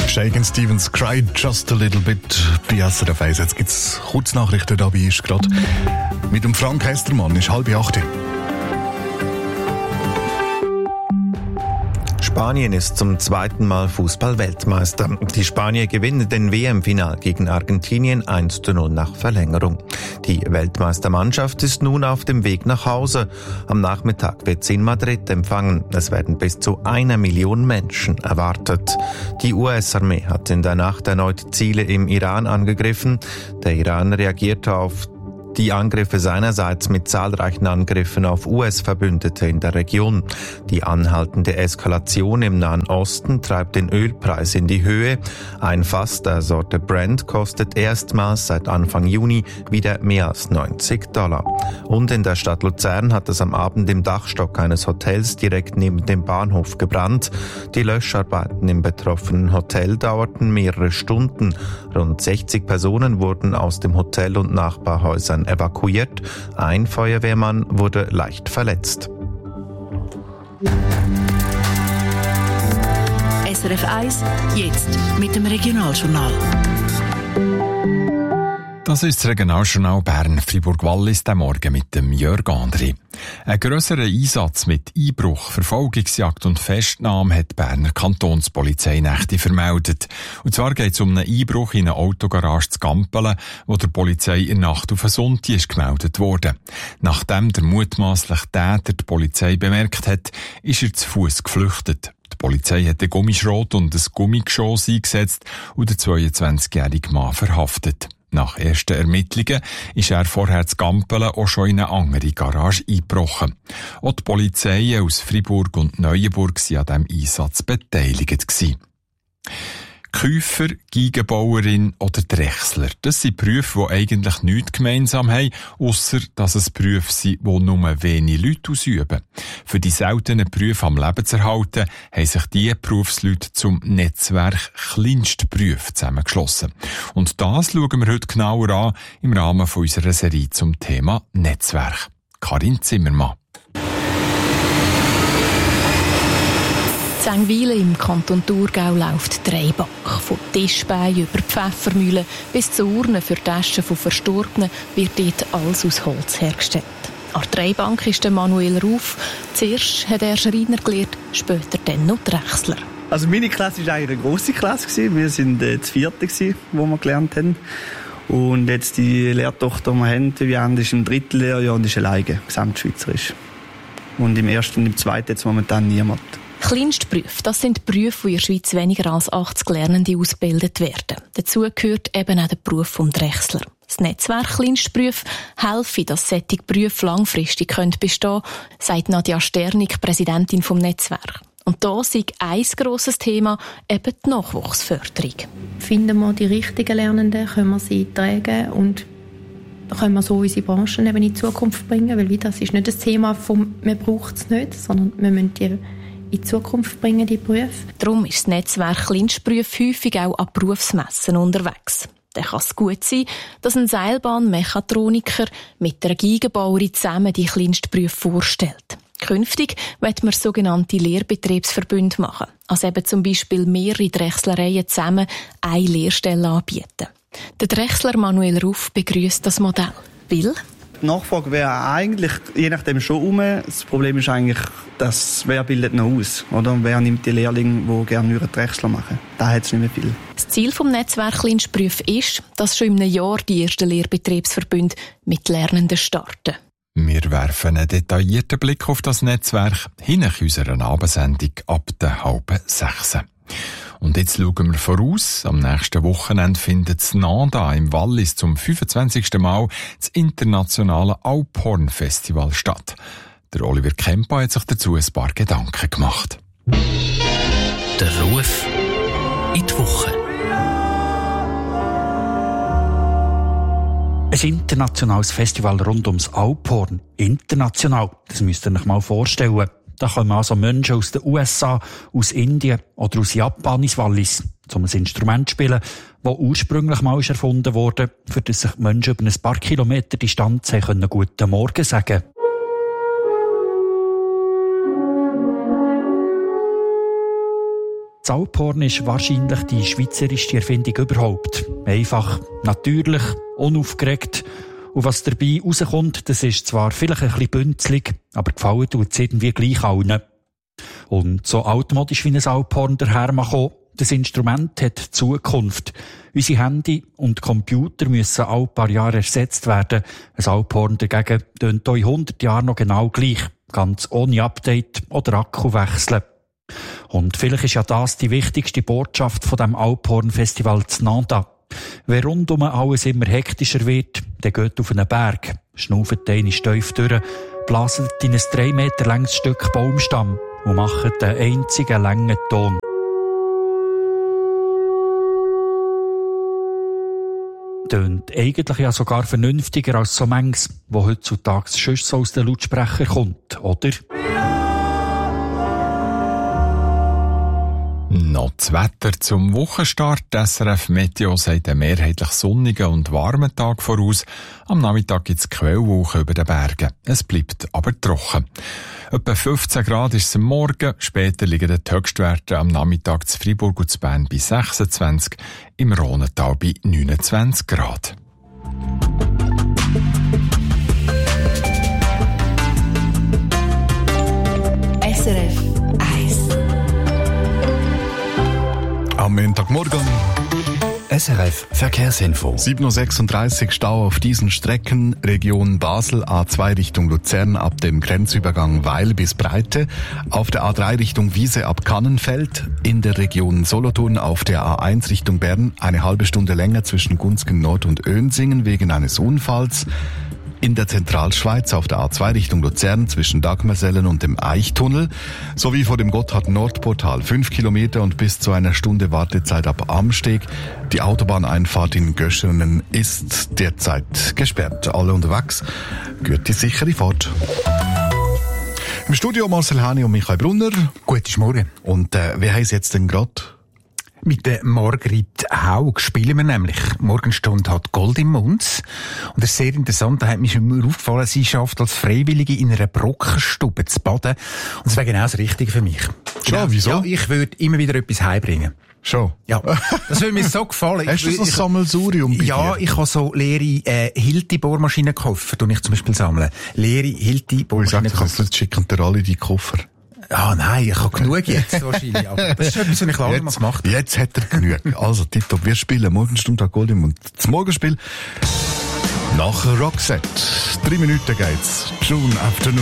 Shakin' Stevens, Cry Just a Little Bit bei SRF 1. Jetzt gibt es Kurznachrichten, dabei ist gerade mit dem Frank Hestermann, ist 7:30. Spanien ist zum zweiten Mal Fußball-Weltmeister. Die Spanier gewinnen den WM-Final gegen Argentinien 1:0 nach Verlängerung. Die Weltmeistermannschaft ist nun auf dem Weg nach Hause. Am Nachmittag wird sie in Madrid empfangen. Es werden bis zu 1 Million Menschen erwartet. Die US-Armee hat in der Nacht erneut Ziele im Iran angegriffen. Der Iran reagierte auf die Angriffe seinerseits mit zahlreichen Angriffen auf US-Verbündete in der Region. Die anhaltende Eskalation im Nahen Osten treibt den Ölpreis in die Höhe. Ein Fass der Sorte Brent kostet erstmals seit Anfang Juni wieder mehr als $90. Und in der Stadt Luzern hat es am Abend im Dachstock eines Hotels direkt neben dem Bahnhof gebrannt. Die Löscharbeiten im betroffenen Hotel dauerten mehrere Stunden. Rund 60 Personen wurden aus dem Hotel und Nachbarhäusern evakuiert. Ein Feuerwehrmann wurde leicht verletzt. SRF 1, jetzt mit dem Regionaljournal. Das ist das Regionaljournal Bern Fribourg-Wallis der Morgen mit dem Jörg André. Ein grösserer Einsatz mit Einbruch, Verfolgungsjagd und Festnahme hat die Berner Kantonspolizei Nächte vermeldet. Und zwar geht es um einen Einbruch in eine Autogarage zu Gampelen, wo der Polizei in der Nacht auf einen Sonntag ist gemeldet worden. Nachdem der mutmaßliche Täter die Polizei bemerkt hat, ist er zu Fuß geflüchtet. Die Polizei hat einen Gummischrot und ein Gummigeschoss eingesetzt und den 22-jährigen Mann verhaftet. Nach ersten Ermittlungen ist er vorher zu Gampelen auch schon in eine andere Garage eingebrochen. Auch die Polizei aus Fribourg und Neuenburg waren an diesem Einsatz beteiligt gewesen. Käufer, Geigenbauerin oder Drechsler. Das sind Berufe, die eigentlich nichts gemeinsam haben, ausser dass es Berufe sind, die nur wenige Leute ausüben. Für die seltenen Berufe am Leben zu erhalten, haben sich diese Berufsleute zum Netzwerk Kleinstberufe zusammengeschlossen. Und das schauen wir heute genauer an im Rahmen von unserer Serie zum Thema Netzwerk. Karin Zimmermann. In Zengwilen im Kanton Thurgau läuft Dreibach. Von Tischbein über Pfeffermühlen bis zu Urnen für Taschen von Verstorbenen wird dort alles aus Holz hergestellt. An der Dreibank ist der Manuel Ruf. Zuerst hat er Schreiner gelernt, später dann noch Drechsler. Also meine Klasse war eigentlich eine grosse Klasse. Wir waren das 4., wo wir gelernt haben. Und jetzt die Lehrtochter, die wir haben, Viviane, ist im 3. Lehrjahr und ist alleine, gesamtschweizerisch. Und im 1. und im 2. jetzt momentan niemand. Kleinstberufe, das sind Berufe, die in der Schweiz weniger als 80 Lernende ausgebildet werden. Dazu gehört eben auch der Beruf vom Drechsler. Das Netzwerk Kleinstberufe helfe, dass solche Berufe langfristig bestehen können, sagt Nadja Sternig, Präsidentin vom Netzwerk. Und da sei ein grosses Thema eben die Nachwuchsförderung. Finden wir die richtigen Lernenden, können wir sie tragen und können wir so unsere Branchen eben in die Zukunft bringen, weil das ist nicht das Thema von «man braucht es nicht», sondern wir müssen die in die Zukunft bringen, die Berufe. Darum ist das Netzwerk Kleinstberufe häufig auch an Berufsmessen unterwegs. Dann kann es gut sein, dass ein Seilbahnmechatroniker mit einer Geigenbauerin zusammen die Kleinstberufe vorstellt. Künftig wird man sogenannte Lehrbetriebsverbünde machen, also eben zum Beispiel mehrere Drechslereien zusammen eine Lehrstelle anbieten. Der Drechsler Manuel Ruf begrüßt das Modell, weil die Nachfrage wäre eigentlich je nachdem schon um. Das Problem ist eigentlich, dass wer bildet noch aus, oder? Wer nimmt die Lehrlinge, die gerne Drechsler machen? Da hat es nicht mehr viel. Das Ziel des Netzwerks Kleinstberufe ist, dass schon in einem Jahr die ersten Lehrbetriebsverbünde mit Lernenden starten. Wir werfen einen detaillierten Blick auf das Netzwerk hin in unserer Abendsendung ab der 5:30. Und jetzt schauen wir voraus. Am nächsten Wochenende findet das Nanda im Wallis zum 25. Mal das internationale Alphorn-Festival statt. Der Oliver Kempa hat sich dazu ein paar Gedanken gemacht. Der Ruf in die Woche. Ein internationales Festival rund ums Alphorn. International, das müsst ihr euch mal vorstellen. Da kommen also Menschen aus den USA, aus Indien oder aus Japan ins Wallis, um ein Instrument zu spielen, das ursprünglich mal erfunden wurde, für das sich Menschen über ein paar Kilometer Distanz können «Guten Morgen» sagen. Das Alphorn ist wahrscheinlich die schweizerischste Erfindung überhaupt. Einfach, natürlich, unaufgeregt. Und was dabei rauskommt, das ist zwar vielleicht ein bisschen bünzlig, aber gefallen tut es irgendwie gleich allen. Und so altmodisch wie ein Alphorn daher kommen, das Instrument hat Zukunft. Unsere Handy und Computer müssen alle paar Jahre ersetzt werden. Ein Alphorn dagegen tönt auch in 100 Jahren noch genau gleich. Ganz ohne Update oder Akku wechseln. Und vielleicht ist ja das die wichtigste Botschaft von dem Alphorn-Festival zu Nanda. Wenn rundum alles immer hektischer wird, dann geht auf einen Berg, schnauft eine Steuf durch, blaset in ein 3 Meter langes Stück Baumstamm und macht einen einzigen langen Ton. Tönt eigentlich ja sogar vernünftiger als so manches, wo heutzutage schon so aus den Lautsprechern kommt, oder? Noch das Wetter zum Wochenstart. SRF Meteo sagt einen mehrheitlich sonnigen und warmen Tag voraus. Am Nachmittag gibt es Quellwolken über den Bergen. Es bleibt aber trocken. Etwa 15 Grad ist es am Morgen. Später liegen die Höchstwerte am Nachmittag zu Freiburg und zu Bern bei 26, im Rhonental bei 29 Grad. SRF 1. Am Montagmorgen. SRF Verkehrsinfo. 7.36 Uhr Stau auf diesen Strecken. Region Basel, A2 Richtung Luzern ab dem Grenzübergang Weil bis Breite. Auf der A3 Richtung Wiese ab Kannenfeld. In der Region Solothurn auf der A1 Richtung Bern eine halbe Stunde länger zwischen Gunzgen Nord und Önsingen wegen eines Unfalls. In der Zentralschweiz auf der A2 Richtung Luzern zwischen Dagmersellen und dem Eichtunnel sowie vor dem Gotthard-Nord-Portal 5 Kilometer und bis zu einer Stunde Wartezeit ab Amsteg. Die Autobahneinfahrt in Göschenen ist derzeit gesperrt. Alle unterwegs, gute sichere Fahrt. Im Studio Marcel Hani und Michael Brunner. Guten Morgen. Und wie heisst jetzt denn gerade? Mit der Margrit Haug spielen wir nämlich. Morgenstunde hat Gold im Mund. Und das ist sehr interessant, da hat mir schon aufgefallen, sie schafft als Freiwillige in einer Brockenstube zu baden. Und das wäre genau das Richtige für mich. Schon, wieso? Ja, ich würde immer wieder etwas heimbringen. Schon? Ja, das würde mir so gefallen. Hast du so ein Sammelsurium bei Ja, dir? ich habe so leere Hilti-Bohrmaschinen gekauft, die ich zum Beispiel sammle. Leere Hilti-Bohrmaschinen gekauft. Jetzt schicken dir alle die Koffer. Ah, nein, ich habe genug jetzt wahrscheinlich. Aber das ist etwas, was ich lange mal gemacht habe. Jetzt hat er genug. Also, tipptopp, wir spielen Morgenstunde hat Gold im Mund. Das Morgenspiel nach Roxette. 3 Minuten geht's. June Afternoon.